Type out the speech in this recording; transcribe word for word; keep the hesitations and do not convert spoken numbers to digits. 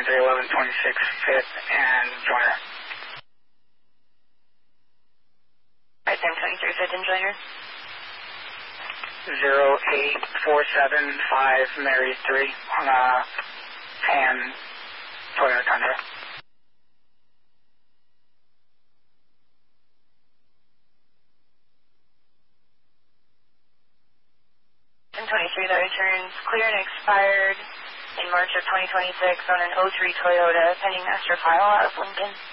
twenty-three eleven twenty-six fifth and joiner. Right, ten twenty-three fifth and joiner. zero eight four seven five Mary three on a tan Toyota Tundra. ten twenty-three, that returns clear and expired in March of twenty twenty-six on an oh three Toyota pending master file out of Lincoln.